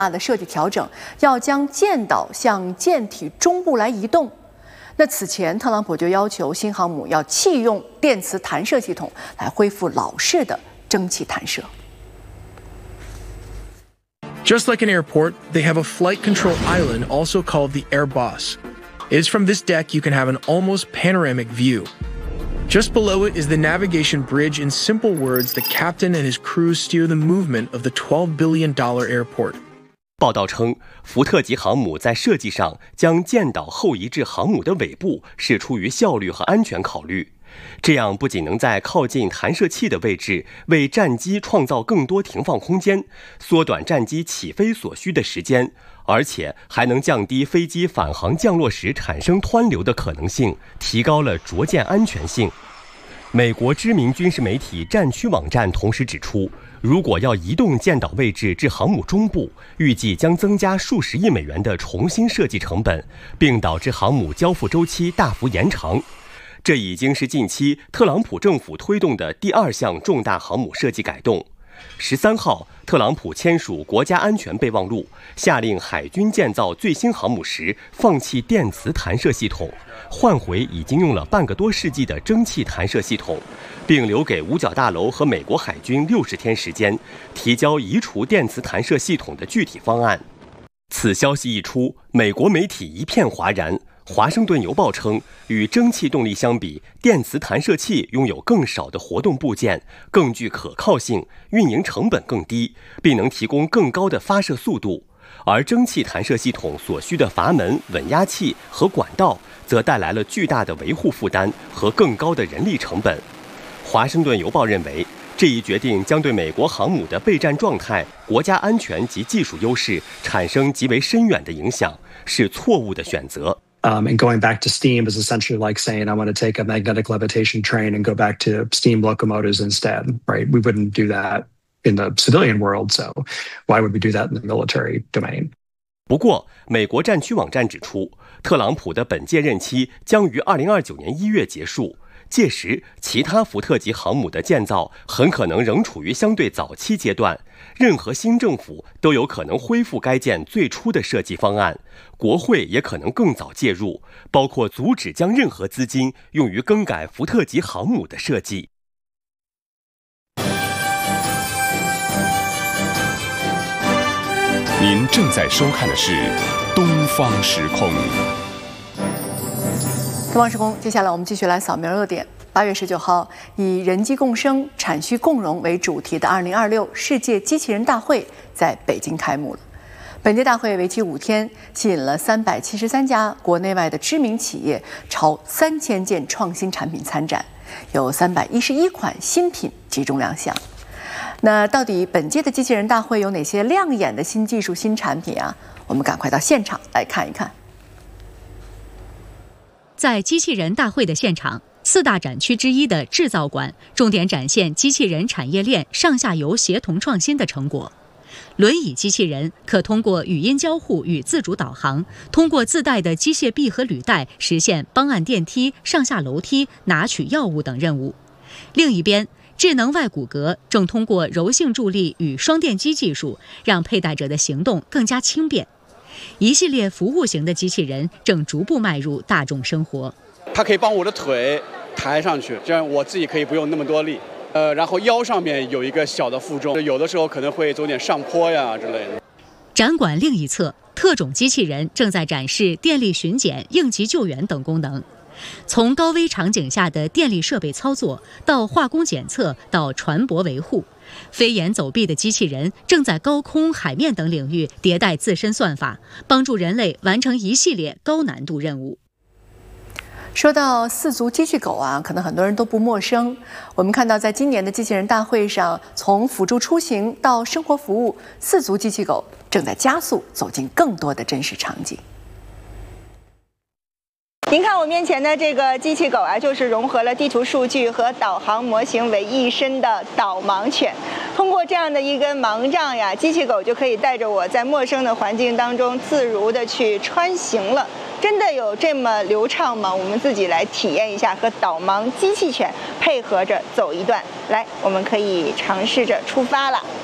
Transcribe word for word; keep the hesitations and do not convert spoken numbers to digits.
的设计调整，要将舰岛向舰体中部来移动。那此前，特朗普就要求新航母要弃用电磁弹射系统，来恢复老式的蒸汽弹射。 Just like an airport, they have a flight control island also called the Air Boss. It is from this deck you can have an almost panoramic view. Just below it is the navigation bridge. In simple words, the captain and his crew steer the movement of the twelve billion dollar airport. 报道称，福特级航母在设计上将舰岛后移至航母的尾部，是出于效率和安全考虑。这样不仅能在靠近弹射器的位置为战机创造更多停放空间，缩短战机起飞所需的时间，而且还能降低飞机返航降落时产生湍流的可能性，提高了着舰安全性。美国知名军事媒体战区网站同时指出，如果要移动舰岛位置至航母中部，预计将增加数十亿美元的重新设计成本，并导致航母交付周期大幅延长。这已经是近期特朗普政府推动的第二项重大航母设计改动。十三号，特朗普签署国家安全备忘录，下令海军建造最新航母时放弃电磁弹射系统，换回已经用了半个多世纪的蒸汽弹射系统，并留给五角大楼和美国海军六十天时间，提交移除电磁弹射系统的具体方案。此消息一出，美国媒体一片哗然。华盛顿邮报称，与蒸汽动力相比，电磁弹射器拥有更少的活动部件，更具可靠性，运营成本更低，并能提供更高的发射速度。而蒸汽弹射系统所需的阀门、稳压器和管道，则带来了巨大的维护负担和更高的人力成本。华盛顿邮报认为，这一决定将对美国航母的备战状态、国家安全及技术优势产生极为深远的影响，是错误的选择。 Um, and going back to steam is essentially like saying, I want to take a magnetic levitation train and go back to steam locomotives instead, right? We wouldn't do that in the civilian world, so why would we do that in the military domain? 不过，美国战区网站指出，特朗普的本届任期将于二零二九年一月结束，届时其他福特级航母的建造很可能仍处于相对早期阶段，任何新政府都有可能恢复该舰最初的设计方案，国会也可能更早介入，包括阻止将任何资金用于更改福特级航母的设计。 您正在收看的是《东方时空》。 东方时空，接下来我们继续来扫描热点。八月十九号，以“人机共生、产需共荣”为主题的二零二六世界机器人大会在北京开幕了。本届大会为期五天，吸引了三百七十三家国内外的知名企业，超三千件创新产品参展，有三百一十一款新品集中亮相。那到底本届的机器人大会有哪些亮眼的新技术、新产品啊？我们赶快到现场来看一看。 在机器人大会的现场，四大展区之一的制造馆重点展现机器人产业链上下游协同创新的成果。轮椅机器人可通过语音交互与自主导航，通过自带的机械臂和履带实现帮按电梯、上下楼梯、拿取药物等任务。另一边，智能外骨骼正通过柔性助力与双电机技术，让佩戴者的行动更加轻便。一系列服务型的机器人正逐步迈入大众生活。 它可以帮我的腿抬上去，这样我自己可以不用那么多力。呃，然后腰上面有一个小的负重，有的时候可能会走点上坡呀之类的。 展馆另一侧，特种机器人正在展示电力巡检、应急救援等功能。从高危场景下的电力设备操作，到化工检测，到船舶维护，飞檐走壁的机器人正在高空、海面等领域迭代自身算法，帮助人类完成一系列高难度任务。 说到四足机器狗啊，可能很多人都不陌生。我们看到，在今年的机器人大会上，从辅助出行到生活服务，四足机器狗正在加速走进更多的真实场景。 您看我面前的这个机器狗啊，就是融合了地图数据和导航模型为一身的导盲犬。通过这样的一根盲杖呀，机器狗就可以带着我在陌生的环境当中自如地去穿行了。真的有这么流畅吗？我们自己来体验一下，和导盲机器犬配合着走一段。来，我们可以尝试着出发了。